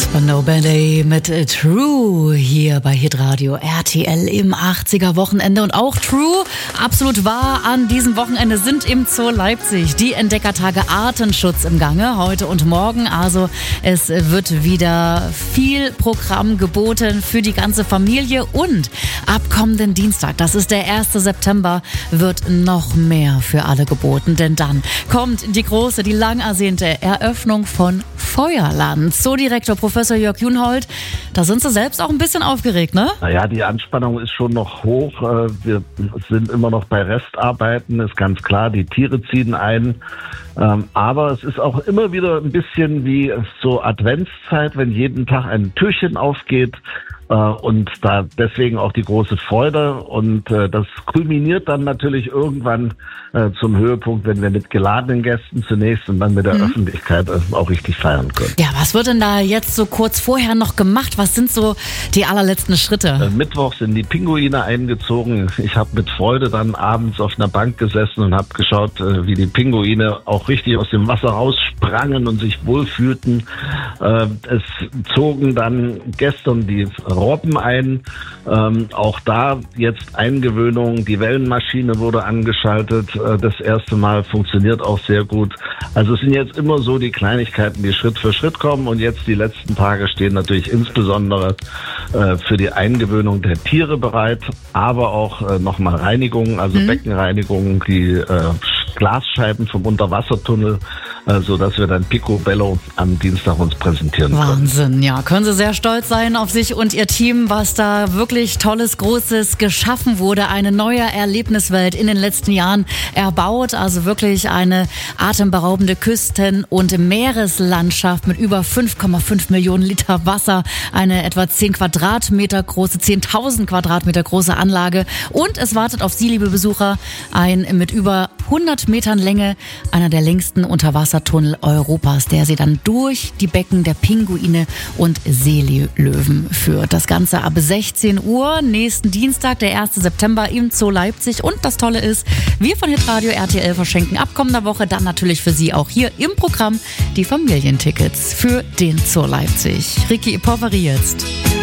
Spandau Ballet mit True hier bei Hitradio RTL im 80er Wochenende. Und auch True, absolut wahr, an diesem Wochenende sind im Zoo Leipzig die Entdeckertage Artenschutz im Gange, heute und morgen. Also es wird wieder viel Programm geboten für die ganze Familie. Und ab kommenden Dienstag, das ist der 1. September, wird noch mehr für alle geboten. Denn dann kommt die große, die lang ersehnte Eröffnung von Feuerland. Zoodirektor Professor Jörg Junhold, da sind Sie selbst auch ein bisschen aufgeregt, ne? Naja, die Anspannung ist schon noch hoch. Wir sind immer noch bei Restarbeiten, ist ganz klar, die Tiere ziehen ein. Aber es ist auch immer wieder ein bisschen wie so Adventszeit, wenn jeden Tag ein Türchen aufgeht. Und da deswegen auch die große Freude. Und das kulminiert dann natürlich irgendwann zum Höhepunkt, wenn wir mit geladenen Gästen zunächst und dann mit der Öffentlichkeit auch richtig feiern können. Ja, was wird denn da jetzt so kurz vorher noch gemacht? Was sind so die allerletzten Schritte? Mittwoch sind die Pinguine eingezogen. Ich habe mit Freude dann abends auf einer Bank gesessen und habe geschaut, wie die Pinguine auch richtig aus dem Wasser raussprangen und sich wohlfühlten. Es zogen dann gestern die Robben ein. Auch da jetzt Eingewöhnung. Die Wellenmaschine wurde angeschaltet. Das erste Mal funktioniert auch sehr gut. Also es sind jetzt immer so die Kleinigkeiten, die Schritt für Schritt kommen. Und jetzt die letzten Tage stehen natürlich insbesondere für die Eingewöhnung der Tiere bereit, aber auch nochmal Reinigung, also Beckenreinigung, die Glasscheiben vom Unterwassertunnel, sodass wir dann Picobello am Dienstag uns präsentieren können. Wahnsinn, ja. Können Sie sehr stolz sein auf sich und Ihr Team, was da wirklich Tolles, Großes geschaffen wurde. Eine neue Erlebniswelt in den letzten Jahren erbaut. Also wirklich eine atemberaubende Küsten- und Meereslandschaft mit über 5,5 Millionen Liter Wasser. Eine etwa 10.000 Quadratmeter große Anlage. Und es wartet auf Sie, liebe Besucher, ein mit über 100 Metern Länge, einer der längsten Unterwassertunnel Europas, der Sie dann durch die Becken der Pinguine und Seelöwen führt. Das Ganze ab 16 Uhr, nächsten Dienstag, der 1. September im Zoo Leipzig. Und das Tolle ist, wir von Hitradio RTL verschenken ab kommender Woche dann natürlich für Sie auch hier im Programm die Familientickets für den Zoo Leipzig. Ricky Poveri jetzt.